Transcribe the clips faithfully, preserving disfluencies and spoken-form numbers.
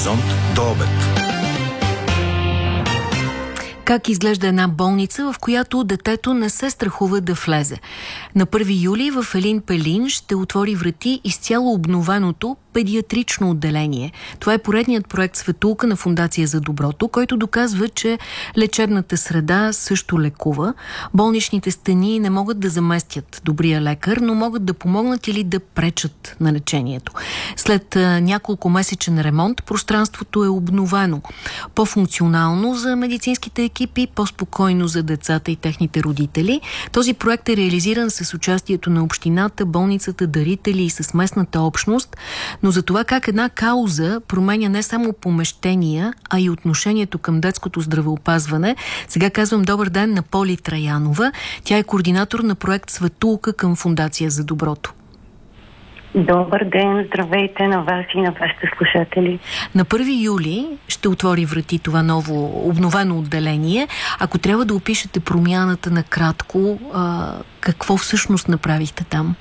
Хоризонт до обед. Как изглежда една болница, в която детето не се страхува да влезе? На първи юли в Елин Пелин ще отвори врати изцяло обновеното педиатрично отделение. Това е поредният проект Светулка на Фондация за доброто, който доказва, че лечебната среда също лекува. Болничните стени не могат да заместят добрия лекар, но могат да помогнат или да пречат на лечението. След а, няколко месечен ремонт, пространството е обновено. По-функционално за медицинските екипи, по-спокойно за децата и техните родители. Този проект е реализиран с участието на общината, болницата, дарители и с местната общност. Но за това как една кауза променя не само помещения, а и отношението към детското здравеопазване, сега казвам добър ден на Поли Траянова. Тя е координатор на проект Светулка към Фондация за доброто. Добър ден, здравейте на вас и на вашите слушатели. На първи юли ще отвори врати това ново обновено отделение. Ако трябва да опишете промяната накратко, а, какво всъщност направихте там?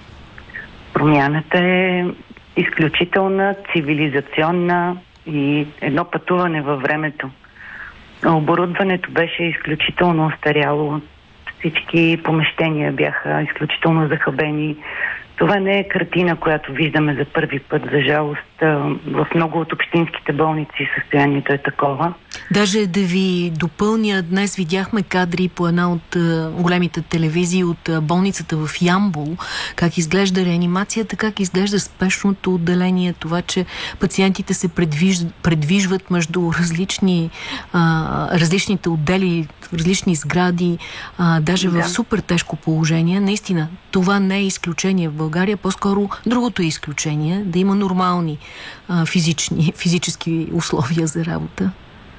Промяната е изключителна, цивилизационна и едно пътуване във времето. Оборудването беше изключително остаряло. Всички помещения бяха изключително захабени. Това не е картина, която виждаме за първи път. За жалост, в много от общинските болници състоянието е такова. Даже да ви допълня, днес видяхме кадри по една от големите телевизии от болницата в Ямбол, как изглежда реанимацията, как изглежда спешното отделение, това, че пациентите се предвиж... предвижват между различни, а, различните отдели, различни сгради, а, даже да. В супер тежко положение. Наистина, това не е изключение в България, по-скоро другото е изключение, да има нормални а, физични, физически условия за работа.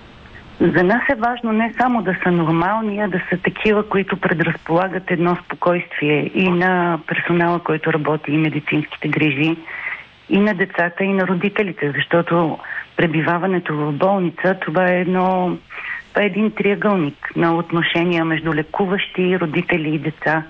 За нас е важно не само да са нормални, а да са такива, които предразполагат едно спокойствие и на персонала, който работи, и медицинските грижи, и на децата, и на родителите, защото пребиваването в болница, това е едно, това е един триъгълник на отношения между лекуващи, родители и деца.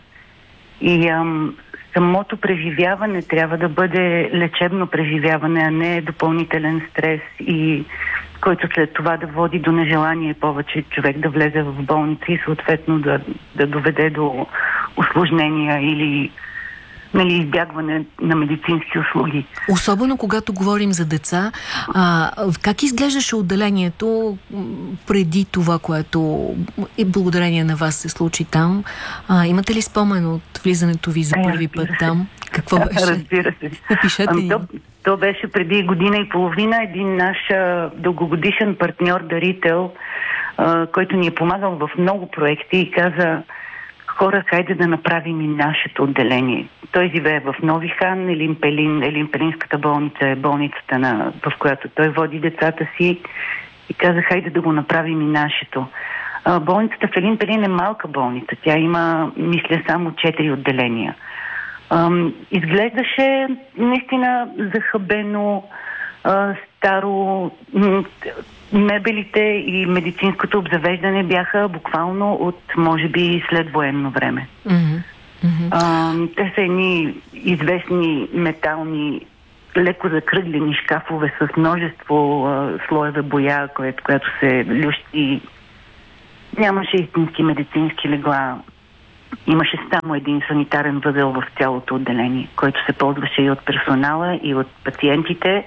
И ам, самото преживяване трябва да бъде лечебно преживяване, а не допълнителен стрес, и който след това да води до нежелание повече човек да влезе в болница и съответно да, да доведе до усложнения или, нали, избягване на медицински услуги. Особено когато говорим за деца. А, как изглеждаше отделението преди това, което и благодарение на вас се случи там? А, имате ли спомен от влизането ви за първи път там? Какво беше? Разбира се. Опишете ни. То, то беше преди година и половина. Един наш а, дългогодишен партньор, дарител, а, който ни е помагал в много проекти, и каза: хора, хайде да направим и нашето отделение. Той живее в Нови хан, Елин Пелин. Елин Пелинската болница е болницата, на, в която той води децата си, и каза: хайде да го направим и нашето. А, болницата в Елин Пелин е малка болница. Тя има, мисля, само четири отделения. Ам, изглеждаше наистина захабено, а, старо. Мебелите и медицинското обзавеждане бяха буквално от, може би, следвоенно време. Mm-hmm. Mm-hmm. А, те са едни известни метални, леко закръглени шкафове с множество а, слоеве боя, което, която се лющи. Нямаше истински медицински легла. Имаше само един санитарен възел в цялото отделение, който се ползваше и от персонала, и от пациентите.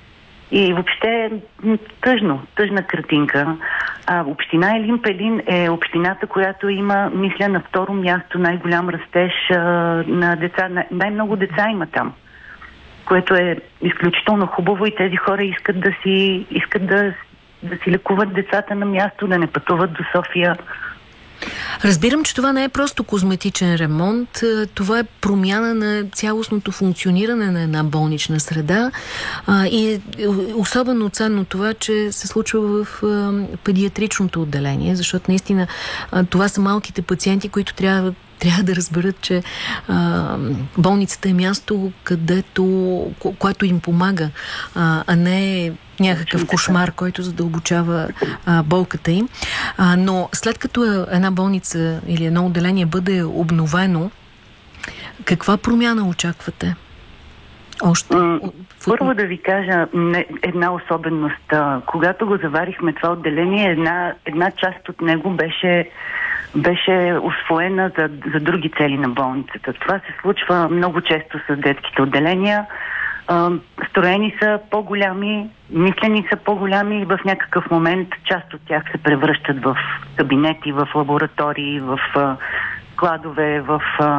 И въобще тъжно, тъжна картинка. А община Елин Пелин е общината, която има, мисля, на второ място най-голям растеж а, на деца. Най- най-много деца има там, което е изключително хубаво, и тези хора искат да си, искат да, да си лекуват децата на място, да не пътуват до София. Разбирам, че това не е просто козметичен ремонт, това е промяна на цялостното функциониране на една болнична среда, а, и особено ценно това, че се случва в а, педиатричното отделение, защото наистина а, това са малките пациенти, които трябва трябва да разберат, че а, болницата е място, където, което им помага, а, а не някакъв кошмар, който задълбочава а, болката им. А, но след като една болница или едно отделение бъде обновено, каква промяна очаквате? Още? Първо да ви кажа не, една особеност. Когато го заварихме това отделение, една, една част от него беше, беше усвоена за, за други цели на болницата. Това се случва много често с детските отделения. Строени са по-голями, мислени са по-голями и в някакъв момент част от тях се превръщат в кабинети, в лаборатории, в складове, в...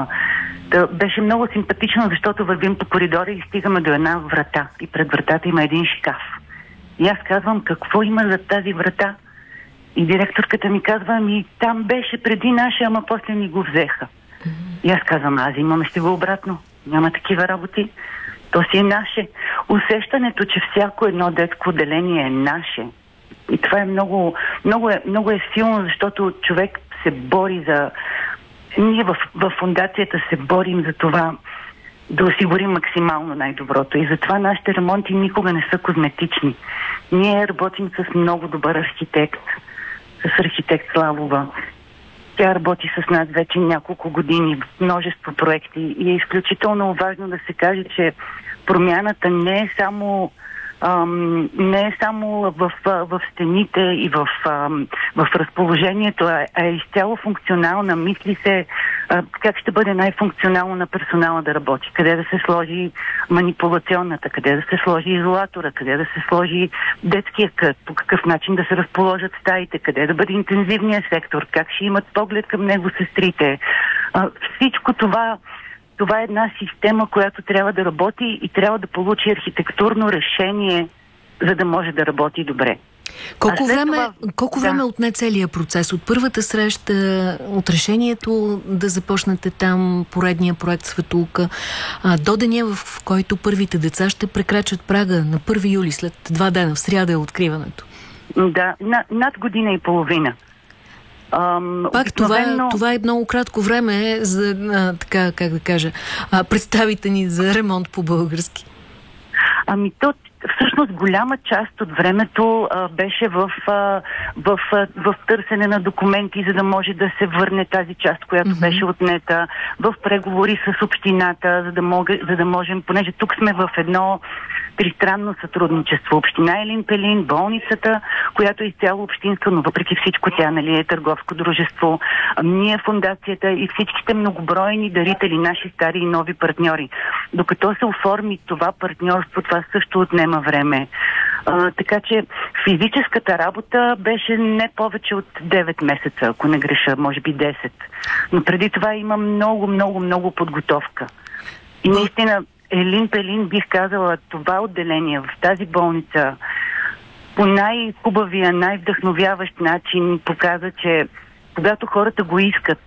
Да, беше много симпатично, защото вървим по коридора и стигаме до една врата. И пред вратата има един шкаф. И аз казвам, какво има за тази врата? И директорката ми казва, ами там беше преди наше, ама после ни го взеха. И аз казвам, аз имаме си го обратно. Няма такива работи. То си е наше. Усещането, че всяко едно детско отделение е наше. И това е много, много е, много е силно, защото човек се бори за... Ние в, в фондацията се борим за това да осигурим максимално най-доброто. И затова нашите ремонти никога не са козметични. Ние работим с много добър архитект, с архитект Славова. Тя работи с нас вече няколко години, множество проекти и е изключително важно да се каже, че промяната не е само, ам, не е само в, в стените и в, ам, в разположението, а е изцяло функционална. Мисли се а, как ще бъде най-функционално на персонала да работи, къде да се сложи манипулационната, къде да се сложи изолатора, къде да се сложи детския кът, по какъв начин да се разположат стаите, къде да бъде интензивният сектор, как ще имат поглед към него сестрите. А, всичко това Това е една система, която трябва да работи и трябва да получи архитектурно решение, за да може да работи добре. Колко време, това... колко да. време отне целият процес? От първата среща, от решението да започнете там поредния проект Светулка, а, до деня, в който първите деца ще прекрачат прага на първи юли, след два дена, в сряда е откриването? Да, на, над година и половина. Um, Пак обикновено... това, това е много кратко време за, а, така, как да кажа, а, представите ни за ремонт по български. Ами то, всъщност голяма част от времето а, беше в, а, в, а, в търсене на документи, за да може да се върне тази част, която mm-hmm. беше отнета, в преговори с общината, за да, мога, за да можем, понеже тук сме в едно тристранно сътрудничество. Община Елин Пелин, болницата, която е изцяло общинска, но въпреки всичко тя, нали, е търговско дружество. Ние, фондацията и всичките многобройни дарители, наши стари и нови партньори. Докато се оформи това партньорство, това също отнема време. А, така че физическата работа беше не повече от девет месеца, ако не греша, може би десет. Но преди това има много, много, много подготовка. И наистина Елин Пелин, бих казала, това отделение в тази болница по най-хубавия, най-вдъхновяващ начин показа, че когато хората го искат,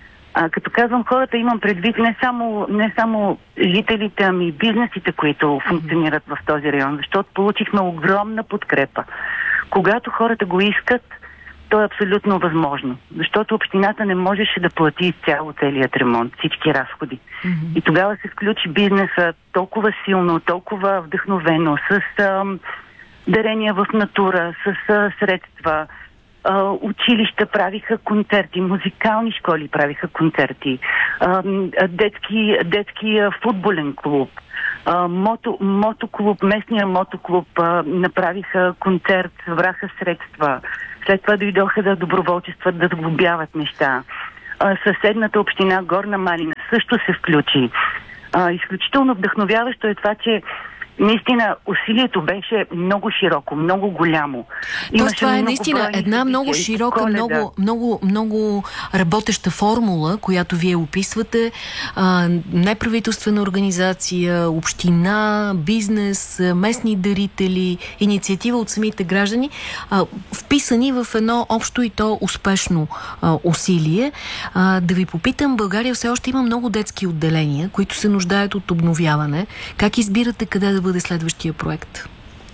а като казвам хората, имам предвид не само, не само жителите, ами и бизнесите, които функционират в този район, защото получихме огромна подкрепа. Когато хората го искат, то е абсолютно възможно. Защото общината не можеше да плати изцяло целият ремонт, всички разходи. Mm-hmm. И тогава се включи бизнеса толкова силно, толкова вдъхновено, с а, дарения в натура, с а, средства. А, училища правиха концерти, музикални школи правиха концерти, а, детски, детски а, футболен клуб, а, мото, мотоклуб, местния мотоклуб а, направиха концерт, събраха средства. След това дойдоха да доброволчестват, да сглобяват неща. А, съседната община Горна Малина също се включи. А, изключително вдъхновяващо е това, че наистина усилието беше много широко, много голямо. Тоест това е наистина една много широка, коледа. много, много, много работеща формула, която вие описвате. А, неправителствена организация, община, бизнес, местни дарители, инициатива от самите граждани, а, вписани в едно общо и то успешно а, усилие. А, да ви попитам, България все още има много детски отделения, които се нуждаят от обновяване. Как избирате къде да бъде следващия проект?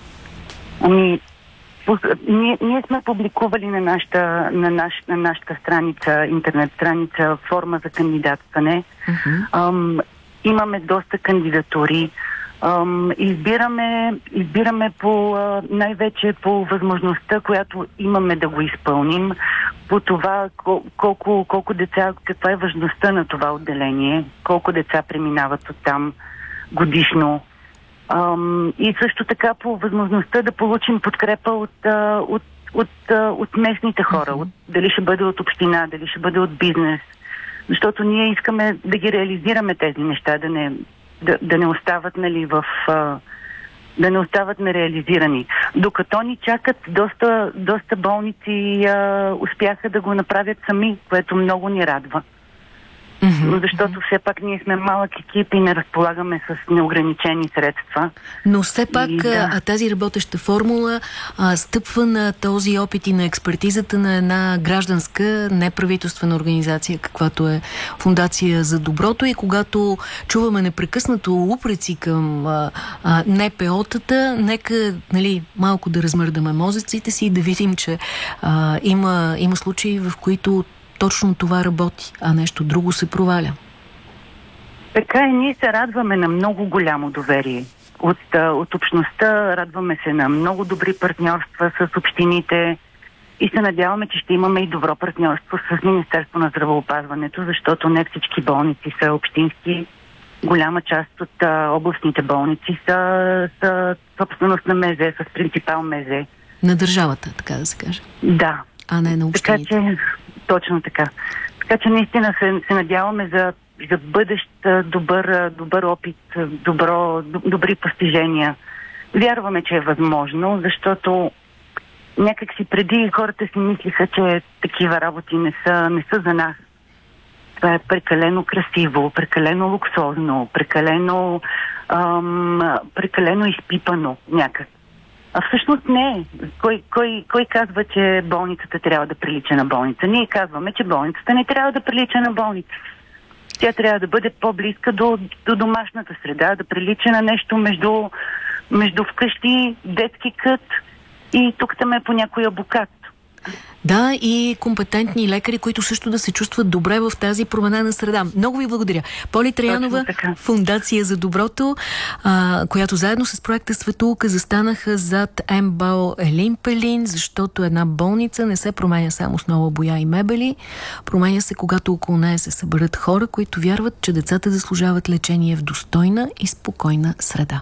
Ами, ние, ние сме публикували на нашата, на, наш, на нашата страница, интернет страница, форма за кандидатстване. Uh-huh. Ам, имаме доста кандидатури. Ам, избираме, избираме по, най-вече по възможността, която имаме да го изпълним, по това кол, колко, колко деца, каква е важността на това отделение, колко деца преминават оттам годишно. Ам, и също така по възможността да получим подкрепа от, а, от, от, а, от местните хора. От, дали ще бъде от община, дали ще бъде от бизнес. Защото ние искаме да ги реализираме тези неща, да не, да, да не остават, нали, в... А, да не остават нереализирани. Докато ни чакат, доста, доста болници а, успяха да го направят сами, което много ни радва. Mm-hmm. Защото все пак ние сме малък екип и не разполагаме с неограничени средства. Но все пак и, да. а, тази работеща формула а, стъпва на този опит и на експертизата на една гражданска неправителствена организация, каквато е Фондация за доброто, и когато чуваме непрекъснато упреци към а, а, НПО-тата, нека, нали, малко да размърдаме мозъците си и да видим, че а, има, има случаи, в които точно това работи, а нещо друго се проваля. Така и ние се радваме на много голямо доверие от, от общността, радваме се на много добри партньорства с общините и се надяваме, че ще имаме и добро партньорство с Министерство на здравеопазването, защото не всички болници са общински. Голяма част от а, областните болници са, са собственост на МЗ, с принципал МЗ. На държавата, така да се каже. Да. А не на общините. Така че, точно така. Така че наистина се, се надяваме за, за бъдещ добър, добър опит, добро, добри постижения. Вярваме, че е възможно, защото някак си преди хората си мислиха, че такива работи не са, не са за нас. Това е прекалено красиво, прекалено луксозно, прекалено, ам, прекалено изпипано някак. А всъщност не. Кой, кой, кой казва, че болницата трябва да прилича на болница? Ние казваме, че болницата не трябва да прилича на болница. Тя трябва да бъде по-близка до, до домашната среда, да прилича на нещо между, между вкъщи, детски кът и тук там е по някой абокат. Да, и компетентни лекари, които също да се чувстват добре в тази променена среда. Много ви благодаря. Поли Траянова, Фондация за доброто, а, която заедно с проекта Светулка застанаха зад МБАЛ Елин Пелин, защото една болница не се променя само с нова боя и мебели. Променя се, когато около нея се съберат хора, които вярват, че децата заслужават лечение в достойна и спокойна среда.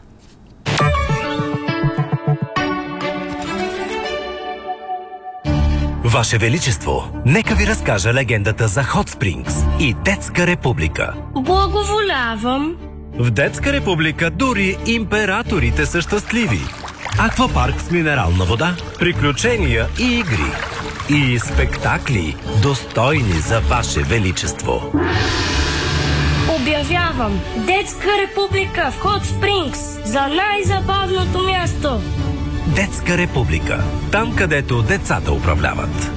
Ваше Величество, нека ви разкажа легендата за Hot Springs и Детска република. Благоволявам. В Детска република дори императорите са щастливи. Аквапарк с минерална вода, приключения и игри. И спектакли, достойни за Ваше Величество. Обявявам Детска република в Hot Springs за най-забавното място. Детска република. Там, където децата управляват.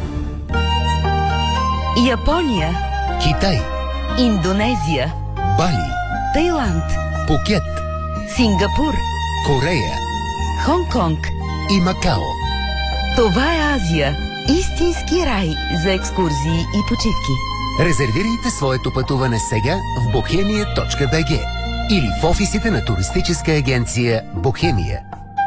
Япония, Китай, Индонезия, Бали, Тайланд, Пукет, Сингапур, Корея Хонг-Конг и Макао. Това е Азия. Истински рай за екскурзии и почивки. Резервирайте своето пътуване сега в бохемия точка би джи или в офисите на туристическа агенция Бохемия.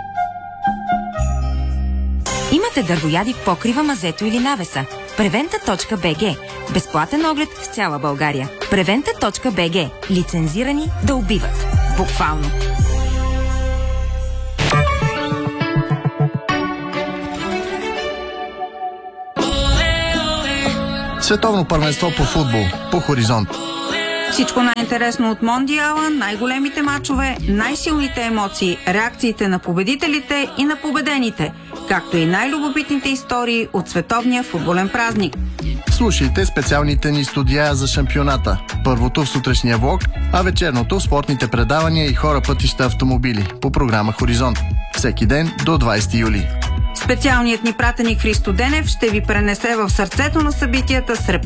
Имате дървояди в покрива, мазето или навеса. Превента точка би джи. Безплатен оглед в цяла България. Превента точка би джи. Лицензирани да убиват. Буквално. Световно първенство по футбол по Хоризонт. Всичко най-интересно от Мондиала, най-големите мачове, най-силните емоции, реакциите на победителите и на победените, както и най-любопитните истории от световния футболен празник. Слушайте специалните ни студия за шампионата. Първото в сутрешния влог, а вечерното в спортните предавания и хора, пътища, автомобили по програма Хоризонт. Всеки ден до двайсети юли. Специалният ни пратеник Христо Денев ще ви пренесе в сърцето на събитията с